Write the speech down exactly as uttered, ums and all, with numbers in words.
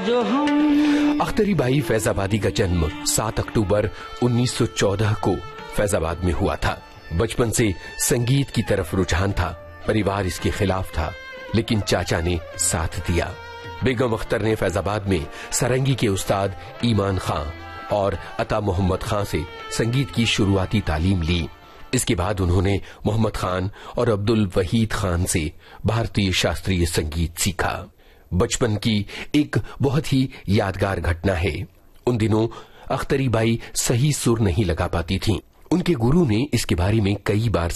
जो हम। अख्तरी बाई फैजाबादी का जन्म सात अक्टूबर उन्नीस सौ चौदह को फैजाबाद में हुआ था। बचपन से संगीत की तरफ रुझान था। परिवार इसके खिलाफ था, लेकिन चाचा ने साथ दिया। बेगम अख्तर ने फैजाबाद में सारंगी के उस्ताद ईमान खां और अता मोहम्मद खां से संगीत की शुरुआती तालीम ली। इसके बाद उन्होंने मोहम्मद खान और अब्दुल वहीद खान से भारतीय शास्त्रीय संगीत सीखा। बचपन की एक बहुत ही यादगार घटना है। उन दिनों अख्तरी बाई सही सुर नहीं लगा पाती थीं। उनके गुरु ने इसके बारे में कई बार